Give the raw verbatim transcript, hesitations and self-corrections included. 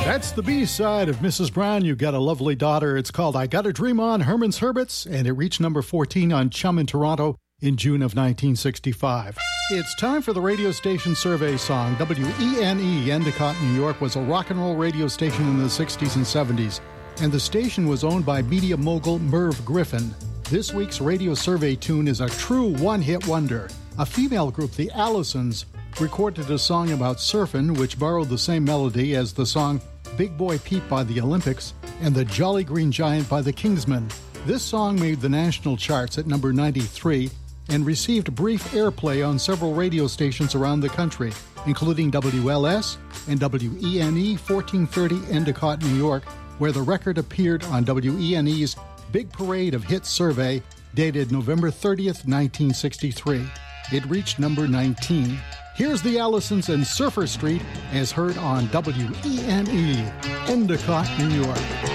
That's the B-side of Missus Brown, You Got a Lovely Daughter. It's called I Got a Dream On, Herman's Hermits, and it reached number fourteen on Chum in Toronto in June of nineteen sixty-five. It's time for the radio station survey song. W E N E, Endicott, New York, was a rock and roll radio station in the sixties and seventies, and the station was owned by media mogul Merv Griffin. This week's radio survey tune is a true one-hit wonder. A female group, the Allisons, recorded a song about surfing, which borrowed the same melody as the song Big Boy Pete by the Olympics and The Jolly Green Giant by the Kingsmen. This song made the national charts at number ninety-three and received brief airplay on several radio stations around the country, including W L S and W E N E fourteen thirty Endicott, New York, where the record appeared on W E N E's Big Parade of Hits survey dated November thirtieth, nineteen sixty-three. It reached number nineteen. Here's the Allisons and Surfer Street as heard on W E N E, Endicott, New York.